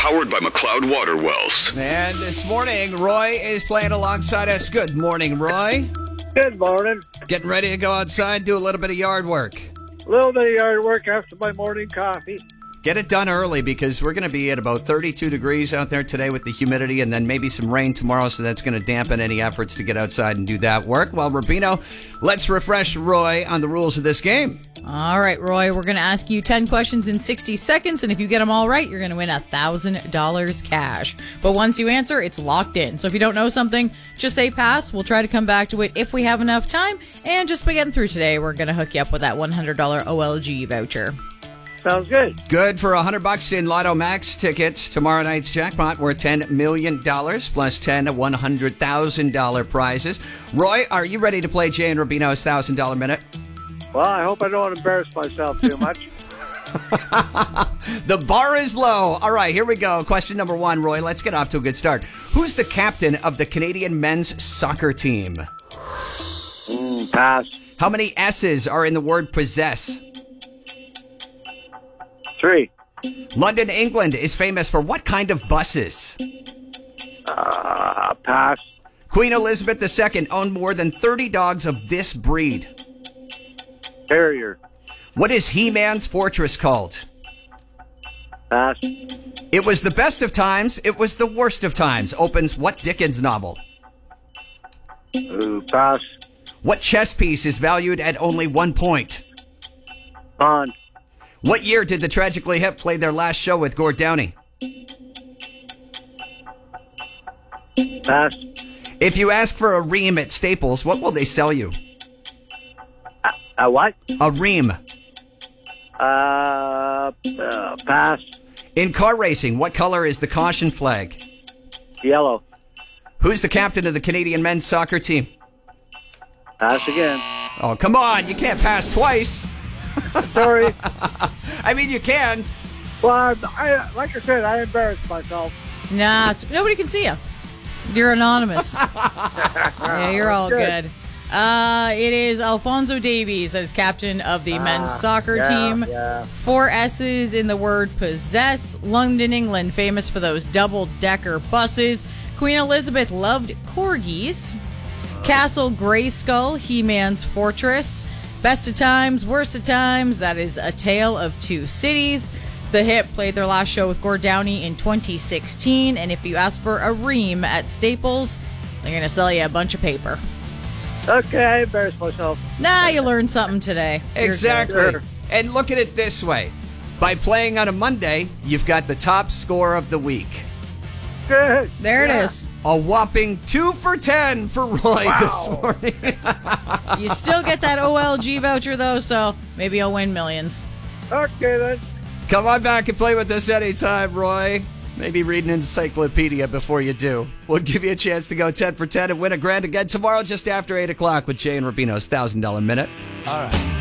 Powered by McLeod Water Wells. And this morning, Roy is playing alongside us. Good morning, Roy. Good morning. Getting ready to go outside, do a little bit of yard work. A little bit of yard work after my morning coffee. Get it done early because we're going to be at about 32 degrees out there today with the humidity and then maybe some rain tomorrow, so that's going to dampen any efforts to get outside and do that work. Well, Rubino, let's refresh Roy on the rules of this game. All right, Roy, we're going to ask you 10 questions in 60 seconds, and if you get them all right, you're going to win $1,000 cash. But once you answer, it's locked in. So if you don't know something, just say pass. We'll try to come back to it if we have enough time. And just by getting through today, we're going to hook you up with that $100 OLG voucher. Sounds good. Good for $100 in Lotto Max tickets. Tomorrow night's jackpot worth $10 million plus 10 $100,000 prizes. Roy, are you ready to play Jay and Rubino's $1,000 minute? Well, I hope I don't embarrass myself too much. The bar is low. All right, here we go. Question number one, Roy. Let's get off to a good start. Who's the captain of the Canadian men's soccer team? Pass. How many S's are in the word possess? 3. London, England is famous for what kind of buses? Pass. Queen Elizabeth II owned more than 30 dogs of this breed. Terrier. What is He-Man's fortress called? Pass. It was the best of times, it was the worst of times. Opens what Dickens novel? Pass. What chess piece is valued at only 1 point? Pawn. What year did the Tragically Hip play their last show with Gord Downie? Pass. If you ask for a ream at Staples, what will they sell you? A what? A ream. Pass. In car racing, what color is the caution flag? Yellow. Who's the captain of the Canadian men's soccer team? Pass again. Oh, come on. You can't pass twice. Sorry. I mean, you can. Well, like I said, I embarrassed myself. Nah, nobody can see you. You're anonymous. Yeah, you're all good. It is Alphonso Davies that is captain of the men's soccer team. Yeah. 4 S's in the word possess. London, England, famous for those double-decker buses. Queen Elizabeth loved corgis. Castle Grayskull, He-Man's fortress. Best of times, worst of times, that is A Tale of Two Cities. The Hip played their last show with Gord Downie in 2016. And if you ask for a ream at Staples, they're going to sell you a bunch of paper. Okay, I embarrassed myself. Nah, you learned something today. Exactly. Sure. And look at it this way. By playing on a Monday, you've got the top score of the week. Good. There it is. A whopping 2 for 10 for Roy this morning. You still get that OLG voucher, though, so maybe you'll win millions. Okay, then. Come on back and play with us anytime, Roy. Maybe read an encyclopedia before you do. We'll give you a chance to go 10 for 10 and win $1,000 again tomorrow just after 8 o'clock with Jay and Rubino's $1,000 minute. All right.